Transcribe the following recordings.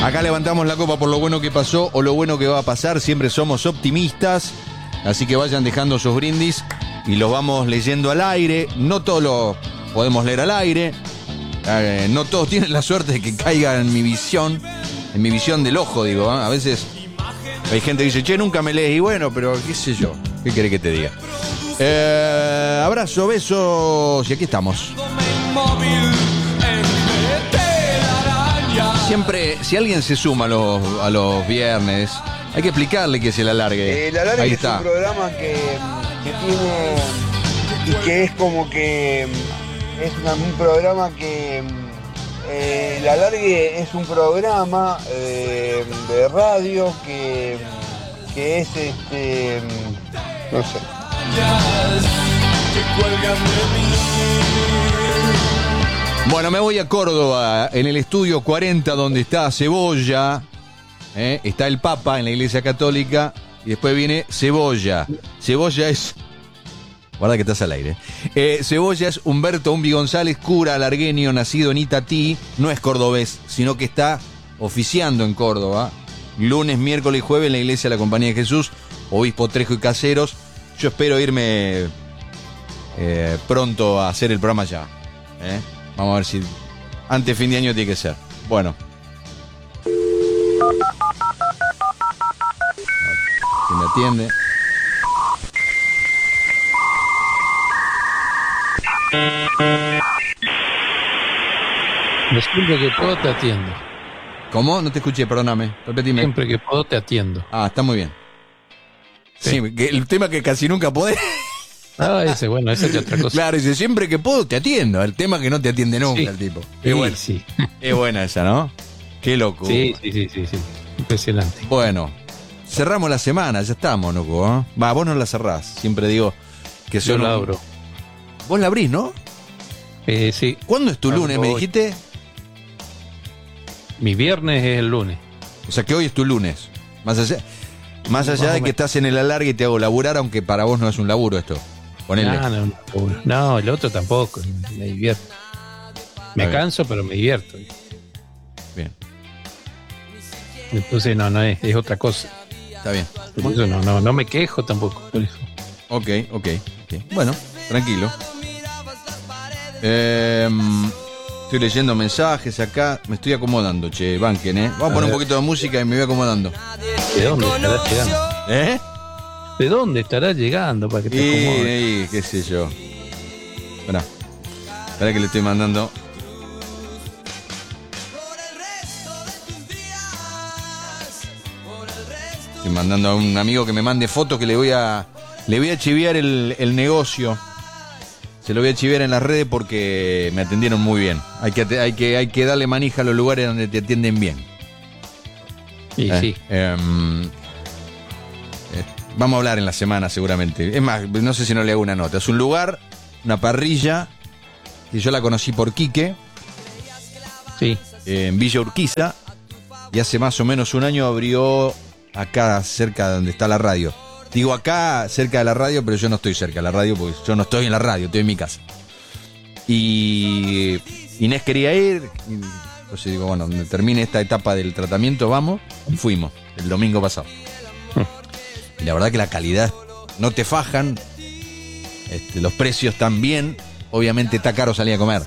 Acá levantamos la copa por lo bueno que pasó o lo bueno que va a pasar. Siempre somos optimistas. Así que vayan dejando sus brindis y los vamos leyendo al aire. No todos los podemos leer al aire. No todos tienen la suerte de que caiga en mi visión del ojo, digo. A veces hay gente que dice, che, nunca me lees. Y bueno, pero qué sé yo. ¿Qué querés que te diga? Abrazo, besos y aquí estamos. Siempre, si alguien se suma a los viernes, hay que explicarle que es el alargue. El alargue Ahí es está. un programa que tiene y que es como que es un programa que el alargue es un programa de radio que es no sé. Bueno, me voy a Córdoba, en el estudio 40, donde está Cebolla, está el Papa en la Iglesia Católica, y después viene Cebolla. Cebolla es... Guarda que estás al aire. Cebolla es Humberto Umbi González, cura alargueño, nacido en Itatí, no es cordobés, sino que está oficiando en Córdoba, lunes, miércoles y jueves en la Iglesia de la Compañía de Jesús, Obispo Trejo y Caseros. Yo espero irme pronto a hacer el programa ya. Vamos a ver si antes de fin de año tiene que ser. Bueno. Si me atiende. Siempre que puedo te atiendo. ¿Cómo? No te escuché, perdóname. Repetime. Siempre que puedo te atiendo. Ah, está muy bien. Sí, el tema que casi nunca podés. Ah, bueno, esa es otra cosa. Claro, dice, siempre que puedo te atiendo. El tema que no te atiende nunca, el tipo. Sí, bueno. sí. Es buena esa, ¿no? Qué loco. Sí. Impresionante. Bueno, cerramos la semana, ya estamos, loco. Va, vos no la cerrás. Siempre digo que Yo son... la abro. Vos la abrís, ¿no? Sí. ¿Cuándo es tu lunes, me dijiste? Mi viernes es el lunes. O sea que hoy es tu lunes. Más allá de que estás en el alargue y te hago laburar, aunque para vos no es un laburo esto. Ponele. No, el otro tampoco. Me divierto. Me canso, pero me divierto. Bien. Entonces no es otra cosa. Está bien. Por eso no me quejo tampoco. Por eso. Ok. Bueno, tranquilo. Estoy leyendo mensajes acá. Me estoy acomodando, che, banquen, Vamos a poner un poquito de música y me voy acomodando. ¿De dónde estará llegando? ¿De dónde estará llegando para que te acomodes? Qué sé yo. Esperá que le estoy mandando. Estoy mandando a un amigo que me mande fotos que le voy a chiviar el negocio. Se lo voy a chiviar en las redes porque me atendieron muy bien. Hay que darle manija a los lugares donde te atienden bien. Sí. Vamos a hablar en la semana seguramente. Es más, no sé si no le hago una nota. Es un lugar, una parrilla, que yo la conocí por Quique. Sí. En Villa Urquiza. Y hace más o menos un año abrió acá cerca de donde está la radio. Digo acá cerca de la radio, pero yo no estoy cerca de la radio porque yo no estoy en la radio, estoy en mi casa. Y Inés quería ir. Entonces digo, bueno, cuando termine esta etapa del tratamiento, vamos. Y fuimos el domingo pasado. Y la verdad que la calidad, no te fajan. Los precios están bien. Obviamente está caro salir a comer.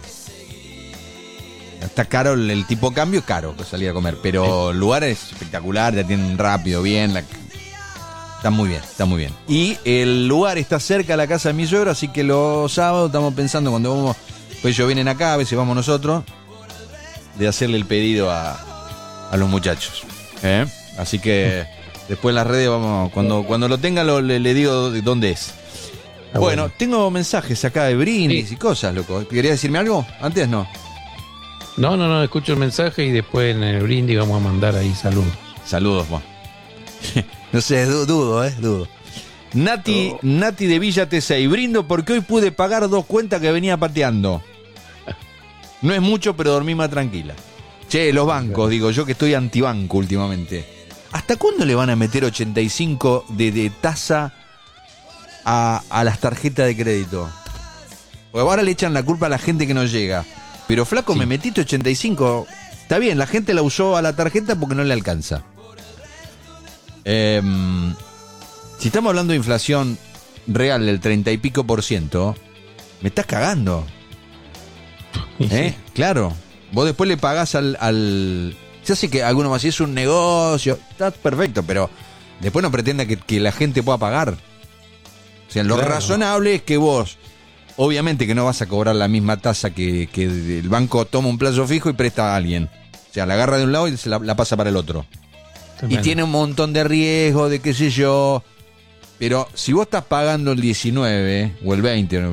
Está caro el tipo de cambio, es caro salir a comer. Pero el lugar es espectacular, te atienden rápido, bien. Está muy bien. Y el lugar está cerca de la casa de mi suegro, así que los sábados estamos pensando cuando vamos, pues ellos vienen acá, a veces vamos nosotros, de hacerle el pedido a los muchachos. Así que después en las redes vamos, cuando lo tenga le digo de dónde es. Bueno, tengo mensajes acá de brindis y cosas, loco. ¿Querías decirme algo? Antes no. No, escucho el mensaje y después en el brindis vamos a mandar ahí saludos. Saludos, Juan. No sé, dudo. Nati de Villa T6. Brindo porque hoy pude pagar 2 cuentas que venía pateando. No es mucho, pero dormí más tranquila. Che, los bancos, digo yo que estoy antibanco últimamente. ¿Hasta cuándo le van a meter 85 de tasa a las tarjetas de crédito? Porque ahora le echan la culpa a la gente que no llega. Pero flaco, me metiste 85, está bien, la gente la usó a la tarjeta porque no le alcanza. Si estamos hablando de inflación real del 30 y pico %, me estás cagando. Claro. Vos después le pagás al ya sé que alguno más, si es un negocio, está perfecto, pero después no pretenda que la gente pueda pagar. O sea, lo razonable es que vos, obviamente que no vas a cobrar la misma tasa que el banco toma un plazo fijo y presta a alguien. O sea, la agarra de un lado y se la pasa para el otro. Tremendo. Y tiene un montón de riesgo, de qué sé yo. Pero si vos estás pagando el 19 o el 20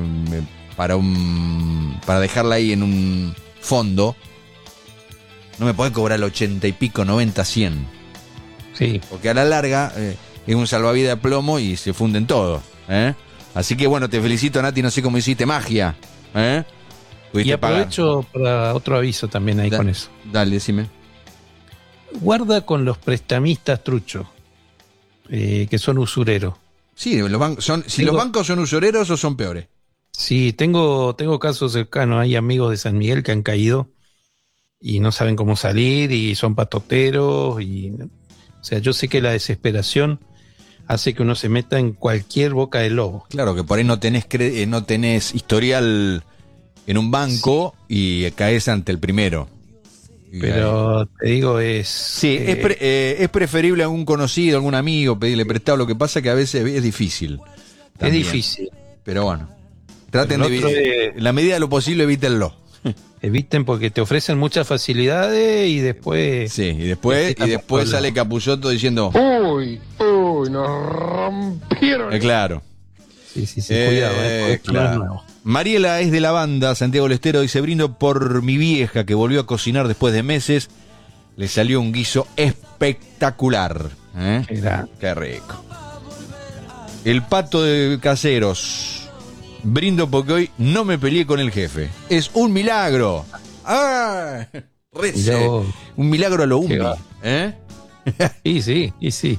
para dejarla ahí en un fondo, no me podés cobrar el 80 y pico, 90, 100. Sí. Porque a la larga es un salvavidas de plomo y se funden todos. Así que bueno, te felicito, Nati, no sé cómo hiciste magia. Y aprovecho para otro aviso también ahí con eso. Dale, decime. Guarda con los prestamistas truchos, que son usureros. Sí, los bancos son usureros o son peores. Sí, tengo casos cercanos, hay amigos de San Miguel que han caído y no saben cómo salir y son patoteros. O sea, yo sé que la desesperación hace que uno se meta en cualquier boca de lobo. Claro, que por ahí no tenés historial en un banco, sí, y caes ante el primero. Pero te digo, sí, es preferible a algún conocido, algún amigo, pedirle prestado. Lo que pasa que a veces es difícil. También. Es difícil. Pero bueno, traten en la medida de lo posible, evítenlo. Eviten porque te ofrecen muchas facilidades y después... Sí, y después sale Capusotto diciendo... Uy, nos rompieron. Claro. Sí, cuidado. Claro. Mariela es de la banda, Santiago del Estero, dice: brindo por mi vieja que volvió a cocinar después de meses. Le salió un guiso espectacular. Qué rico. El Pato de Caseros: brindo porque hoy no me peleé con el jefe. Es un milagro. ¡Ah! Un milagro a lo Umbi. Y sí.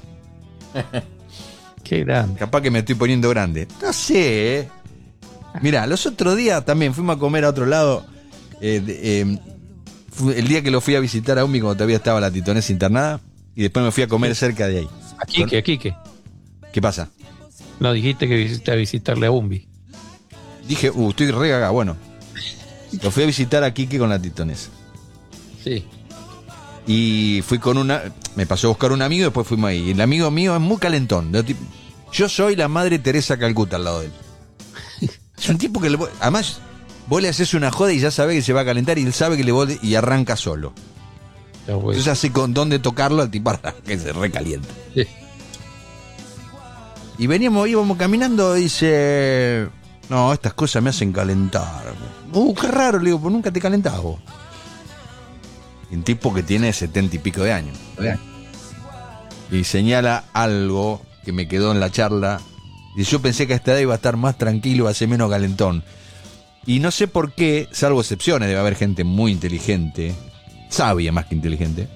Qué grande. Capaz que me estoy poniendo grande. No sé. Mirá, los otros días también fuimos a comer a otro lado. El día que lo fui a visitar a Umbi, cuando todavía estaba la titonesa internada, y después me fui a comer cerca de ahí. ¿A Quique? ¿Qué pasa? No, dijiste que visité a visitarle a Umbi. Dije, estoy re gaga. Bueno, lo fui a visitar a Quique con la titonesa. Sí. Y fui me pasó a buscar un amigo y después fuimos ahí. Y el amigo mío es muy calentón. Yo soy la Madre Teresa Calcuta al lado de él. Es un tipo que además vos le haces una joda y ya sabe que se va a calentar y él sabe que y arranca solo. Entonces hace con dónde tocarlo al tipo que se recalienta. Sí. Y íbamos caminando y dice: no, estas cosas me hacen calentar. Qué raro, le digo, pues nunca te calentás vos. Un tipo que tiene 70 y pico de años. Y señala algo que me quedó en la charla. Y yo pensé que a esta edad iba a estar más tranquilo, iba a ser menos calentón. Y no sé por qué, salvo excepciones, debe haber gente muy inteligente, sabia más que inteligente,